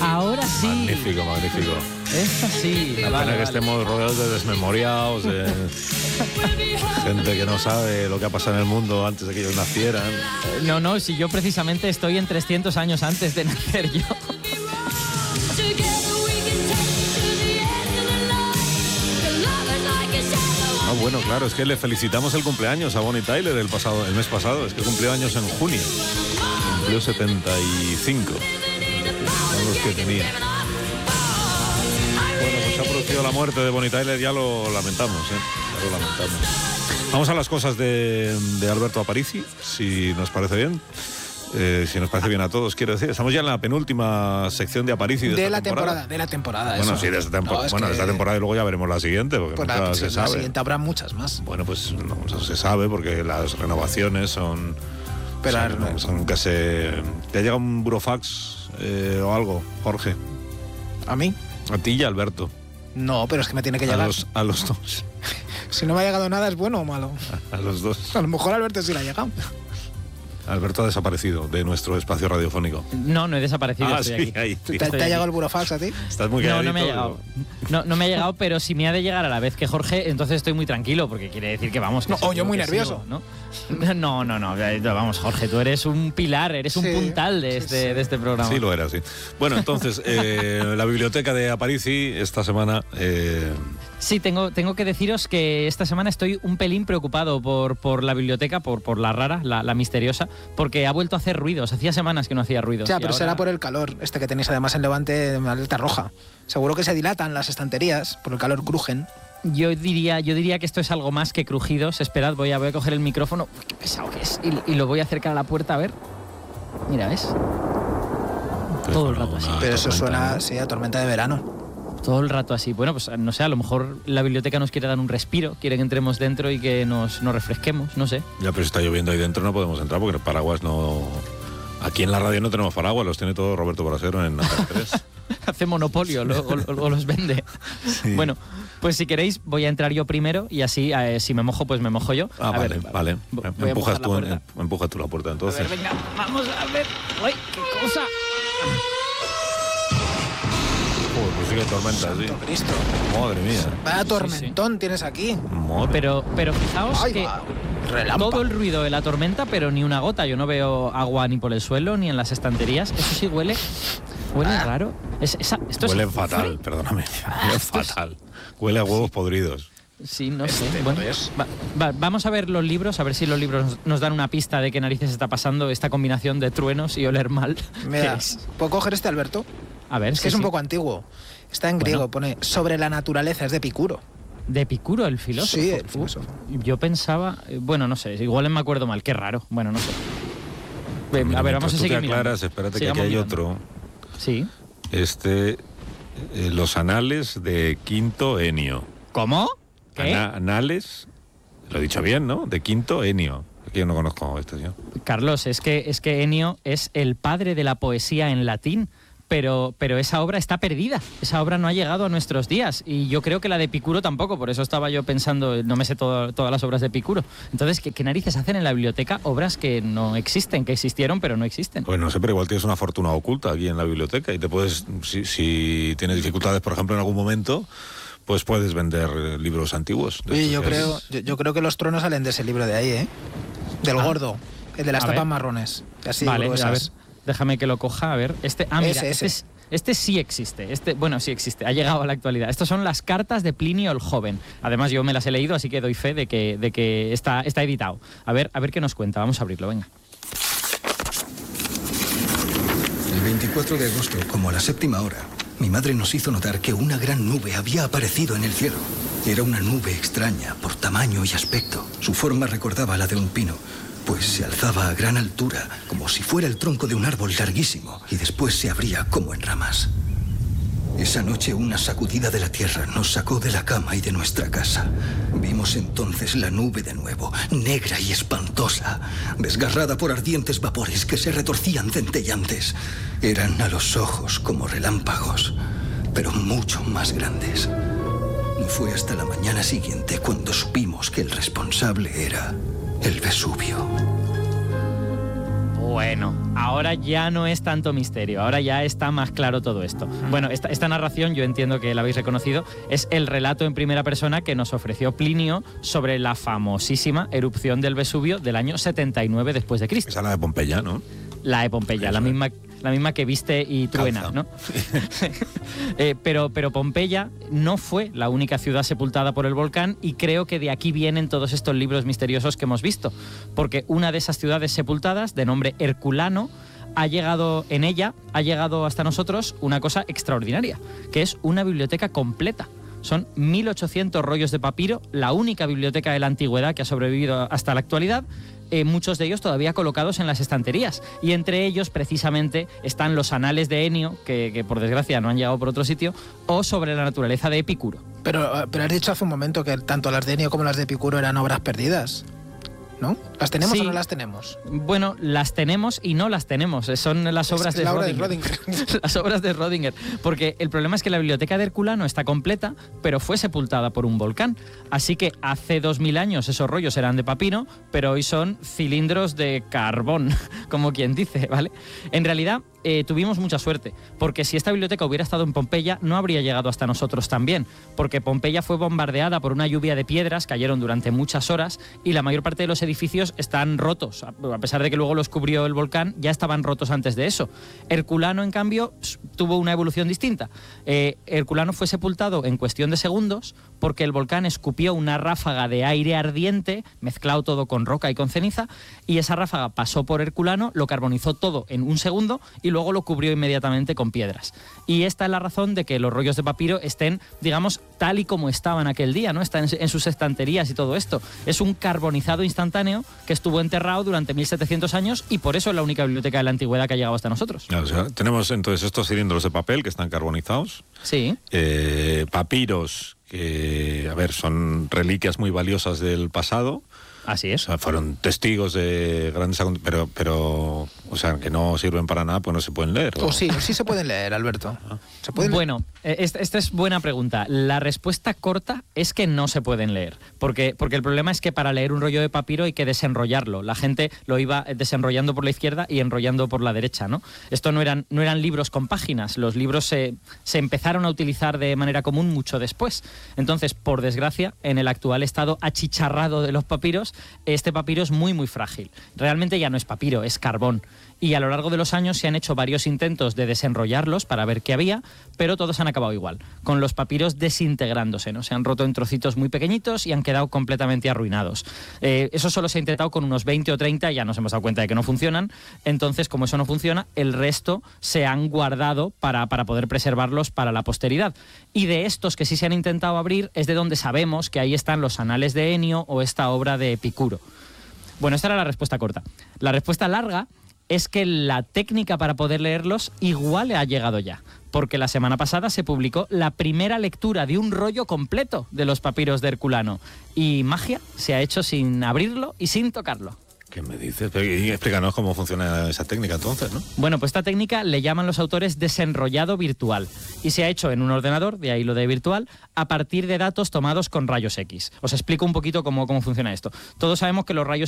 Ahora sí. Magnífico, magnífico. Esta sí. La pena que estemos rodeados de desmemoriados, de gente que no sabe lo que ha pasado en el mundo antes de que ellos nacieran. No, si yo precisamente estoy en 300 años antes de nacer yo. Ah, bueno, claro, es que le felicitamos el cumpleaños a Bonnie Tyler el mes pasado. Es que cumplió años en junio. Cumplió 75. Son los que tenía. Bueno, pues se ha producido la muerte de Bonnie Tyler, ya lo lamentamos, ya lo lamentamos. Vamos a las cosas de Alberto Aparici, si nos parece bien. Si nos parece bien a todos, quiero decir. Estamos ya en la penúltima sección de Aparici de esta temporada. De la temporada. Bueno, eso. sí, de esta temporada. No, bueno, de esta temporada y luego ya veremos la siguiente, porque pues nunca se sabe. La siguiente habrá muchas más. Bueno, pues no se sabe, porque las renovaciones son... Pero son que se... ¿Te ha llegado un burofax o algo, Jorge? ¿A mí? A ti y a Alberto. No, pero es que me tiene que llegar. A los dos. Si no me ha llegado nada, ¿es bueno o malo? A los dos. A lo mejor a Alberto sí le ha llegado. Alberto ha desaparecido de nuestro espacio radiofónico. No he desaparecido. Sí, aquí. Ahí, sí. ¿Te ha llegado el burofax a ti? Estás muy No me ha llegado. No me ha llegado, pero si me ha de llegar a la vez que Jorge, entonces estoy muy tranquilo, porque quiere decir que vamos... No, yo muy nervioso. ¿no? Vamos, Jorge, tú eres un pilar, eres un puntal de este programa. Sí, lo era, sí. Bueno, entonces, la biblioteca de Aparici esta semana... Sí, tengo que deciros que esta semana estoy un pelín preocupado por la biblioteca, por la rara, la misteriosa, porque ha vuelto a hacer ruidos. Hacía semanas que no hacía ruidos. Ya, pero ahora... será por el calor, que tenéis además en Levante, alerta roja. Seguro que se dilatan las estanterías, por el calor crujen. Yo diría que esto es algo más que crujidos. Esperad, voy a coger el micrófono. Uy, qué pesado que es. Y lo voy a acercar a la puerta, a ver. Mira, ¿ves? Todo el rato así. Pero eso suena, sí, a tormenta de verano. Todo el rato así. Bueno, pues no sé, a lo mejor la biblioteca nos quiere dar un respiro, quiere que entremos dentro y que nos refresquemos, no sé. Ya, pero si está lloviendo ahí dentro no podemos entrar porque el paraguas no... Aquí en la radio no tenemos paraguas, los tiene todo Roberto Brasero en Antena 3. Hace monopolio o los vende. Sí. Bueno, pues si queréis voy a entrar yo primero y así si me mojo, pues me mojo yo. Vale. Empujas tú la puerta entonces. A ver, venga, vamos a ver. ¡Uy, qué cosa! Pues sigue tormenta, sí. Cristo. Madre mía. Vaya tormentón tienes aquí. Pero fijaos que todo el ruido de la tormenta, pero ni una gota. Yo no veo agua ni por el suelo, ni en las estanterías. Eso sí huele raro. Huele fatal, perdóname. Huele fatal. Huele a huevos podridos. Sí, no sé. Bueno, vamos a ver los libros, a ver si los libros nos dan una pista de qué narices está pasando esta combinación de truenos y oler mal. Mira, ¿puedo coger este, Alberto? A ver, es que es un poco antiguo. Está en griego, pone sobre la naturaleza, es de Epicuro. ¿De Epicuro, el filósofo? Sí, el filósofo. Yo pensaba, bueno, no sé, igual me acuerdo mal, qué raro. Bueno, no sé. A ver, vamos a seguir mirando. Aclaras, espérate que aquí hay otro. Sí. Los anales de Quinto Enio. ¿Cómo? ¿Qué? Anales, lo he dicho bien, ¿no? De Quinto Enio. Aquí yo no conozco a este señor. Carlos, es que Enio es el padre de la poesía en latín. Pero esa obra está perdida, esa obra no ha llegado a nuestros días y yo creo que la de Epicuro tampoco, por eso estaba yo pensando, no me sé todas las obras de Epicuro. Entonces, ¿qué narices hacen en la biblioteca obras que no existen, que existieron pero no existen? Pues no sé, pero igual tienes una fortuna oculta aquí en la biblioteca y te puedes, si tienes dificultades, por ejemplo, en algún momento, pues puedes vender libros antiguos. Oye, yo creo que los truenos salen de ese libro de ahí, ¿eh? Del gordo, el de las tapas marrones. Así, vale, gruesas. A ver. Déjame que lo coja, a ver. Este sí existe. Sí existe. Ha llegado a la actualidad. Estas son las cartas de Plinio el Joven. Además, yo me las he leído, así que doy fe de que está editado. A ver qué nos cuenta. Vamos a abrirlo, venga. El 24 de agosto, como a la 7ª hora, mi madre nos hizo notar que una gran nube había aparecido en el cielo. Era una nube extraña por tamaño y aspecto. Su forma recordaba la de un pino, pues se alzaba a gran altura, como si fuera el tronco de un árbol larguísimo, y después se abría como en ramas. Esa noche una sacudida de la tierra nos sacó de la cama y de nuestra casa. Vimos entonces la nube de nuevo, negra y espantosa, desgarrada por ardientes vapores que se retorcían centellantes. Eran a los ojos como relámpagos, pero mucho más grandes. No fue hasta la mañana siguiente cuando supimos que el responsable era el Vesubio. Bueno, ahora ya no es tanto misterio, ahora ya está más claro todo esto. Bueno, esta narración, yo entiendo que la habéis reconocido, es el relato en primera persona que nos ofreció Plinio sobre la famosísima erupción del Vesubio del año 79 después de Cristo. Esa es la de Pompeya, ¿no? La de Pompeya, la misma que viste y truena, ¿no? Pero Pompeya no fue la única ciudad sepultada por el volcán, y creo que de aquí vienen todos estos libros misteriosos que hemos visto, porque una de esas ciudades sepultadas, de nombre Herculano, ha llegado hasta nosotros una cosa extraordinaria, que es una biblioteca completa. Son 1.800 rollos de papiro, la única biblioteca de la antigüedad que ha sobrevivido hasta la actualidad, muchos de ellos todavía colocados en las estanterías. Y entre ellos, precisamente, están los anales de Enio, que por desgracia no han llegado por otro sitio, o sobre la naturaleza de Epicuro. Pero has dicho hace un momento que tanto las de Enio como las de Epicuro eran obras perdidas, ¿no? ¿Las tenemos o no las tenemos? Bueno, las tenemos y no las tenemos. Son las obras de Rödinger. Las obras de Rödinger. Porque el problema es que la biblioteca de Herculano está completa, pero fue sepultada por un volcán. Así que hace 2000 años esos rollos eran de papiro, pero hoy son cilindros de carbón, como quien dice, ¿vale? En realidad, tuvimos mucha suerte, porque si esta biblioteca hubiera estado en Pompeya, no habría llegado hasta nosotros también, porque Pompeya fue bombardeada por una lluvia de piedras, cayeron durante muchas horas, y la mayor parte de los edificios están rotos. A pesar de que luego los cubrió el volcán, ya estaban rotos antes de eso. Herculano, en cambio, tuvo una evolución distinta. Herculano fue sepultado en cuestión de segundos, porque el volcán escupió una ráfaga de aire ardiente, mezclado todo con roca y con ceniza, y esa ráfaga pasó por Herculano, lo carbonizó todo en un segundo, y luego lo cubrió inmediatamente con piedras. Y esta es la razón de que los rollos de papiro estén, digamos, tal y como estaban aquel día, ¿no? Están en sus estanterías y todo esto. Es un carbonizado instantáneo que estuvo enterrado durante 1700 años, y por eso es la única biblioteca de la antigüedad que ha llegado hasta nosotros. O sea, tenemos entonces estos cilindros de papel que están carbonizados. Sí. Papiros que, a ver, son reliquias muy valiosas del pasado. Así es. O sea, fueron testigos de grandes acontecimientos, pero, o sea, que no sirven para nada, pues no se pueden leer. O sí se pueden leer, Alberto. ¿Se pueden leer? Bueno, esta es buena pregunta. La respuesta corta es que no se pueden leer, porque el problema es que para leer un rollo de papiro hay que desenrollarlo. La gente lo iba desenrollando por la izquierda y enrollando por la derecha, ¿no? Esto no eran libros con páginas. Los libros se empezaron a utilizar de manera común mucho después. Entonces, por desgracia, en el actual estado achicharrado de los papiros, este papiro es muy, muy frágil. Realmente ya no es papiro, es carbón. Y a lo largo de los años se han hecho varios intentos de desenrollarlos para ver qué había, pero todos han acabado igual, con los papiros desintegrándose, ¿no? Se han roto en trocitos muy pequeñitos y han quedado completamente arruinados. Eso solo se ha intentado con unos 20 o 30, ya nos hemos dado cuenta de que no funcionan. Entonces, como eso no funciona, el resto se han guardado para poder preservarlos para la posteridad. Y de estos que sí se han intentado abrir es de donde sabemos que ahí están los anales de Enio o esta obra de Epicuro. Bueno, esta era la respuesta corta. La respuesta larga es que la técnica para poder leerlos igual ha llegado ya, porque la semana pasada se publicó la primera lectura de un rollo completo de los papiros de Herculano, y magia se ha hecho sin abrirlo y sin tocarlo. ¿Qué me dices? Y explícanos cómo funciona esa técnica entonces, ¿no? Bueno, pues esta técnica le llaman los autores desenrollado virtual, y se ha hecho en un ordenador, de ahí lo de virtual, a partir de datos tomados con rayos X. Os explico un poquito cómo funciona esto. Todos sabemos que los rayos